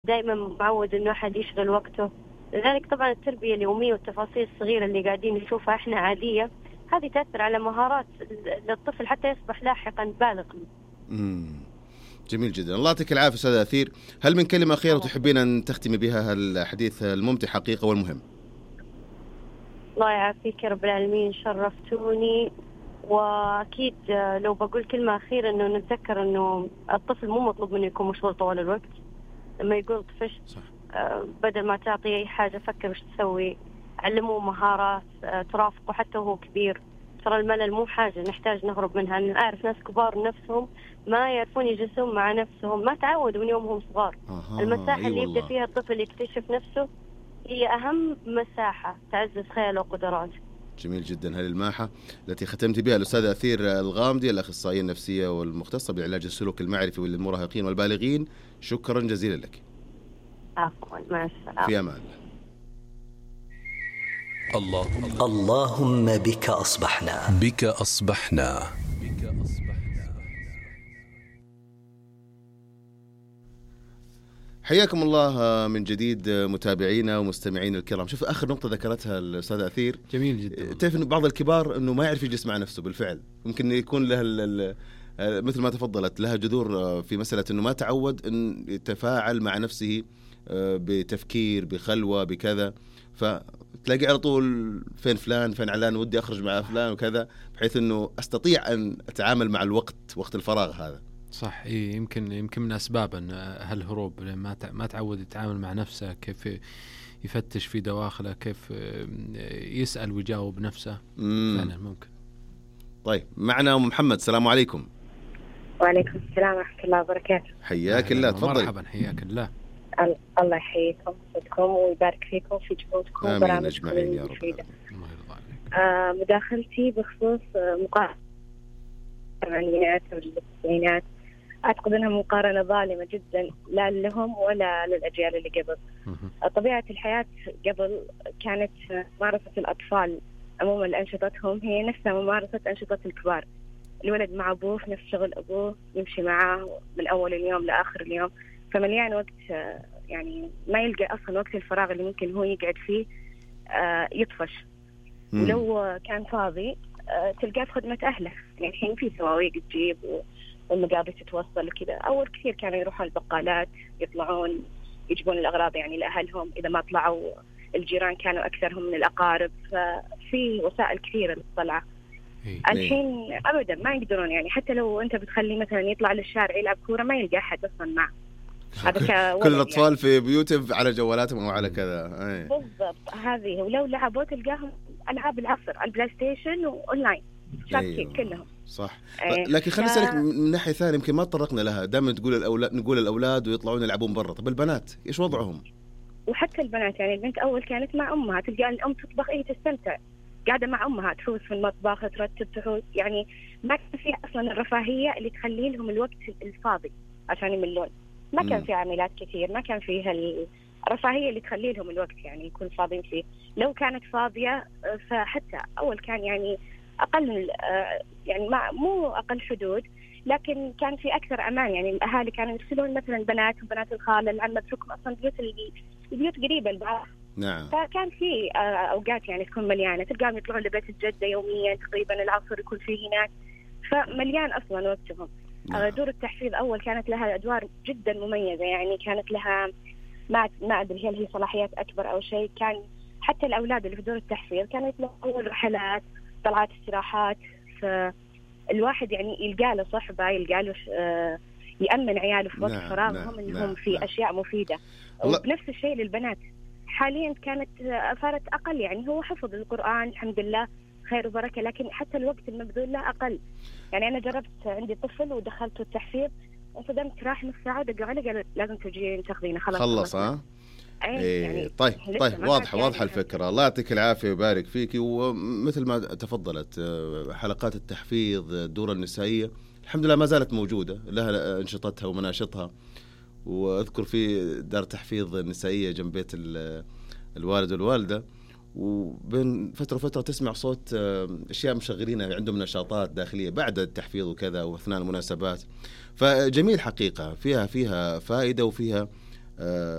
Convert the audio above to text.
دائما معود إنه أحد يشغل وقته. لذلك طبعا التربية اليومية والتفاصيل الصغيرة اللي قاعدين نشوفها إحنا عادية، هذه تأثر على مهارات للطفل حتى يصبح لاحقا بالغ. جميل جدا، الله يعطيك العافية أستاذ أثير. هل من كلمة أخيرة تحبين أن تختمي بها الحديث الممتع حقيقة والمهم؟ الله يعافيك يا رب العالمين، شرفتوني. وأكيد لو بقول كلمة أخيرة إنه نتذكر إنه الطفل مو مطلوب منه يكون مشغول طوال الوقت. لما يقول طفش بدل ما تعطي أي حاجة فكر وش تسوي، علموه مهارات ترافقه حتى وهو كبير. ترى الملل مو حاجة نحتاج نهرب منها. أنا أعرف ناس كبار نفسهم ما يعرفون يجلسون مع نفسهم، ما تعودوا من يومهم صغار. المساحة اللي يبدأ فيها الطفل يكتشف نفسه هي أهم مساحة تعزز خياله وقدراته. جميل جدا. هذه الماحة التي ختمت بها الأستاذة أثير الغامدي، الأخصائية النفسية والمختصة بعلاج السلوك المعرفي للمراهقين والبالغين، شكرا جزيلا لك. عفوا، مع السلامة. في أمان الله. اللهم بك أصبحنا. حياكم الله من جديد متابعينا ومستمعين الكرام. شوف آخر نقطة ذكرتها الأستاذة أثير جميل جدا. تعرف إن بعض الكبار إنه ما يعرف يجلس مع نفسه بالفعل، ممكن يكون له مثل ما تفضلت لها جذور في مسألة إنه ما تعود إن يتفاعل مع نفسه بتفكير بخلوة بكذا، فتلاقي على طول فين فلان فين علان، ودي أخرج مع فلان وكذا، بحيث إنه أستطيع أن أتعامل مع وقت الفراغ هذا. صح. يمكن من أسباب أن هالهروب ما تعود يتعامل مع نفسه، كيف يفتش في دواخله، كيف يسأل ويجاوب نفسه. فعلا ممكن. طيب معنا محمد، السلام عليكم. وعليكم السلام ورحمة الله وبركاته. حياك الله، تفضل. مرحبا، حياك الله. الله يحييكم ويبارك فيكم في جهودكم وبرامجكم المفيدة. مداخلتي بخصوص مقارنة الثمانينات والتسعينات، أعتقد أنها مقارنة ظالمة جدا، لا لهم ولا للأجيال اللي قبل. طبيعة الحياة قبل كانت ممارسة الأطفال عموما لأنشطتهم هي نفسها ممارسة أنشطة الكبار. الولد مع أبوه في نفس شغل أبوه، يمشي معه من أول اليوم لآخر اليوم، فمليان وقت، يعني ما يلقى أصلا وقت الفراغ اللي ممكن هو يقعد فيه يطفش. ولو كان فاضي تلقاه في خدمة أهله. يعني الحين في سواويق تجيب والمقابل تتوصل وكذا. أول كثير كانوا يروحون البقالات، يطلعون يجيبون الأغراض يعني لأهلهم، إذا ما طلعوا الجيران كانوا أكثرهم من الأقارب، ففي وسائل كثيرة للطلعة. الحين أبدا ما يقدرون، يعني حتى لو أنت بتخلي مثلا يطلع للشارع يلعب كورة ما يلقى أحد أصلا معه. كل الأطفال يعني في بيوتهم على جوالاتهم أو على كذا. بالضبط، هذه. ولو لعبوا تلقاهم ألعاب العصر، البلاي ستيشن وأونلاين شاكين كلهم. صح. لكن خلينا نسألك من ناحية ثانية يمكن ما تطرقنا لها. دائما نقول الأولاد ويطلعون يلعبون برا. طب البنات إيش وضعهم؟ وحتى البنات، يعني البنت أول كانت مع أمها، تلقى الأم تطبخ تستمتع، قاعدة مع أمها تفوز في المطبخ ترتب تحوز. يعني ما كان فيها أصلا الرفاهية اللي تخلي لهم الوقت الفاضي عشان يملون. ما كان فيها عمليات كثير، ما كان فيها الرفاهية اللي تخلي لهم الوقت يعني يكون فاضيين فيه. لو كانت فاضية فحتى أول كان يعني أقل، يعني مو أقل حدود، لكن كان في أكثر أمان. يعني الأهالي كانوا يرسلون مثلا بنات وبنات الخالة العمة بحكم أصلا البيوت قريبة لبعض. نعم. فكان في أوقات يعني تكون مليانة، تلقاهم يطلعون لبيت الجدة يوميا تقريبا، العصر يكون فيه هناك، فمليان أصلا وقتهم. نعم. دور التحفيظ أول كانت لها أدوار جدا مميزة، يعني كانت لها ما أدري هل هي صلاحيات أكبر أو شيء. كان حتى الأولاد اللي في دور التحفيظ كانت لها أول رحلات، طلعات، استراحات، فالواحد يعني يلقى له صحبة، يلقى له يأمن عياله في وقت فراغهم إنهم في أشياء مفيدة. وبنفس الشيء للبنات. حاليا كانت صارت أقل، يعني هو حفظ القرآن الحمد لله خير وبركة، لكن حتى الوقت المبذول له أقل. يعني أنا جربت عندي طفل ودخلته التحفيظ، انصدمت، راح نص ساعة دقوا علي قالوا لازم تجين تاخذينه خلص. يعني طيب واضحة الفكرة. الله يعطيك العافية ويبارك فيك. ومثل ما تفضلت حلقات التحفيظ الدورة النسائية الحمد لله ما زالت موجودة، لها أنشطتها ومناشطها. وأذكر في دار تحفيظ نسائية جنب بيت الوالد والوالدة، وبين فترة وفترة تسمع صوت أشياء مشغلينها، عندهم نشاطات داخلية بعد التحفيظ وكذا وأثناء المناسبات. فجميل حقيقة، فيها فائدة وفيها